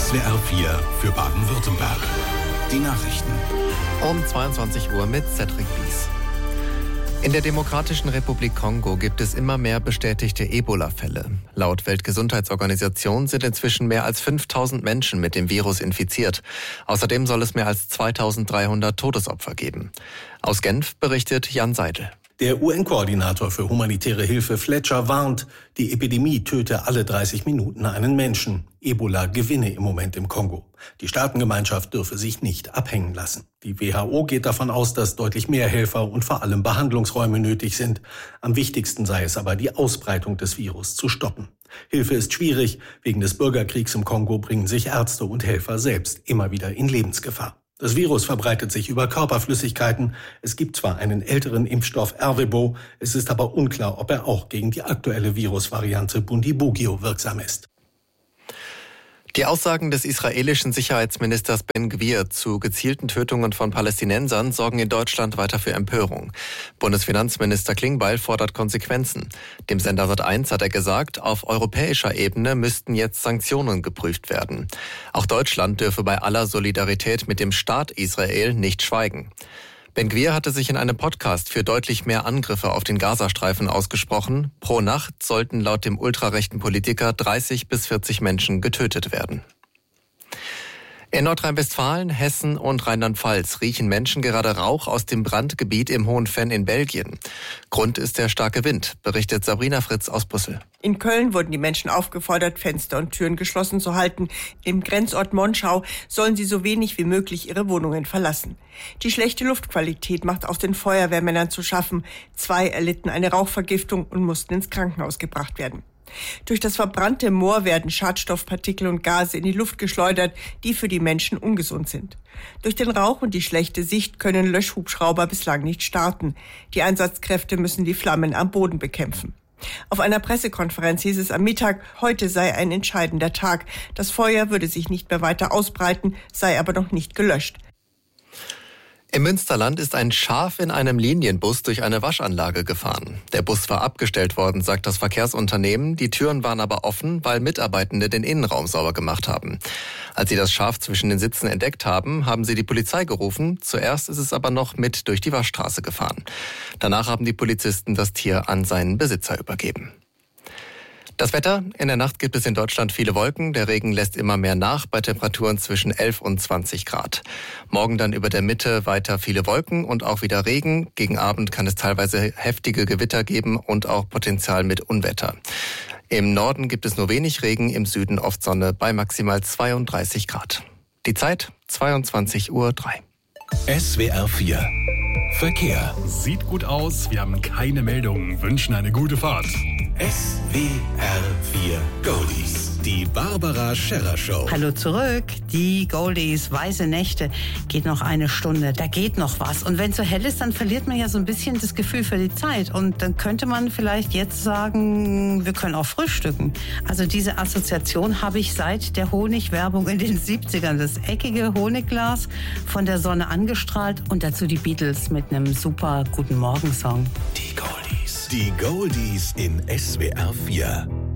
SWR 4 für Baden-Württemberg. Die Nachrichten. Um 22 Uhr mit Cedric Bies. In der Demokratischen Republik Kongo gibt es immer mehr bestätigte Ebola-Fälle. Laut Weltgesundheitsorganisation sind inzwischen mehr als 5000 Menschen mit dem Virus infiziert. Außerdem soll es mehr als 2300 Todesopfer geben. Aus Genf berichtet Jan Seidel. Der UN-Koordinator für humanitäre Hilfe Fletcher warnt, die Epidemie töte alle 30 Minuten einen Menschen. Ebola gewinne im Moment im Kongo. Die Staatengemeinschaft dürfe sich nicht abhängen lassen. Die WHO geht davon aus, dass deutlich mehr Helfer und vor allem Behandlungsräume nötig sind. Am wichtigsten sei es aber, die Ausbreitung des Virus zu stoppen. Hilfe ist schwierig. Wegen des Bürgerkriegs im Kongo bringen sich Ärzte und Helfer selbst immer wieder in Lebensgefahr. Das Virus verbreitet sich über Körperflüssigkeiten. Es gibt zwar einen älteren Impfstoff Ervebo, es ist aber unklar, ob er auch gegen die aktuelle Virusvariante Bundibugyo wirksam ist. Die Aussagen des israelischen Sicherheitsministers Ben Gvir zu gezielten Tötungen von Palästinensern sorgen in Deutschland weiter für Empörung. Bundesfinanzminister Klingbeil fordert Konsequenzen. Dem Sender Sat.1 hat er gesagt, auf europäischer Ebene müssten jetzt Sanktionen geprüft werden. Auch Deutschland dürfe bei aller Solidarität mit dem Staat Israel nicht schweigen. Ben Gvir hatte sich in einem Podcast für deutlich mehr Angriffe auf den Gazastreifen ausgesprochen. Pro Nacht sollten laut dem ultrarechten Politiker 30 bis 40 Menschen getötet werden. In Nordrhein-Westfalen, Hessen und Rheinland-Pfalz riechen Menschen gerade Rauch aus dem Brandgebiet im Hohen Venn in Belgien. Grund ist der starke Wind, berichtet Sabrina Fritz aus Brüssel. In Köln wurden die Menschen aufgefordert, Fenster und Türen geschlossen zu halten. Im Grenzort Monschau sollen sie so wenig wie möglich ihre Wohnungen verlassen. Die schlechte Luftqualität macht auch den Feuerwehrmännern zu schaffen. 2 erlitten eine Rauchvergiftung und mussten ins Krankenhaus gebracht werden. Durch das verbrannte Moor werden Schadstoffpartikel und Gase in die Luft geschleudert, die für die Menschen ungesund sind. Durch den Rauch und die schlechte Sicht können Löschhubschrauber bislang nicht starten. Die Einsatzkräfte müssen die Flammen am Boden bekämpfen. Auf einer Pressekonferenz hieß es am Mittag, heute sei ein entscheidender Tag. Das Feuer würde sich nicht mehr weiter ausbreiten, sei aber noch nicht gelöscht. Im Münsterland ist ein Schaf in einem Linienbus durch eine Waschanlage gefahren. Der Bus war abgestellt worden, sagt das Verkehrsunternehmen. Die Türen waren aber offen, weil Mitarbeitende den Innenraum sauber gemacht haben. Als sie das Schaf zwischen den Sitzen entdeckt haben, haben sie die Polizei gerufen. Zuerst ist es aber noch mit durch die Waschstraße gefahren. Danach haben die Polizisten das Tier an seinen Besitzer übergeben. Das Wetter: In der Nacht gibt es in Deutschland viele Wolken. Der Regen lässt immer mehr nach bei Temperaturen zwischen 11 und 20 Grad. Morgen dann über der Mitte weiter viele Wolken und auch wieder Regen. Gegen Abend kann es teilweise heftige Gewitter geben und auch Potenzial mit Unwetter. Im Norden gibt es nur wenig Regen, im Süden oft Sonne bei maximal 32 Grad. Die Zeit 22:03 Uhr. SWR 4 Verkehr. Sieht gut aus, wir haben keine Meldungen, wünschen eine gute Fahrt. SWR 4 Goldies. Die Barbara Scherrer Show. Hallo zurück. Die Goldies, weiße Nächte. Geht noch eine Stunde, da geht noch was. Und wenn es so hell ist, dann verliert man ja so ein bisschen das Gefühl für die Zeit. Und dann könnte man vielleicht jetzt sagen, wir können auch frühstücken. Also diese Assoziation habe ich seit der Honigwerbung in den 70ern. Das eckige Honigglas, von der Sonne angestrahlt und dazu die Beatles mit einem super Guten Morgen Song. Die Goldies. Die Goldies in SWR 4.